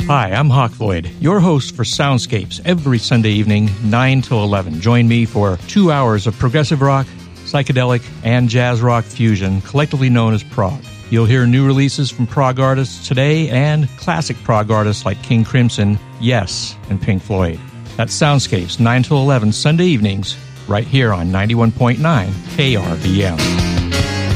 Hi, I'm Hawk Floyd, your host for Soundscapes every Sunday evening, 9 till 11. Join me for 2 hours of progressive rock, psychedelic, and jazz rock fusion, collectively known as prog. You'll hear new releases from prog artists today and classic prog artists like King Crimson, Yes, and Pink Floyd. That's Soundscapes, 9 till 11 Sunday evenings, right here on 91.9 KRVM.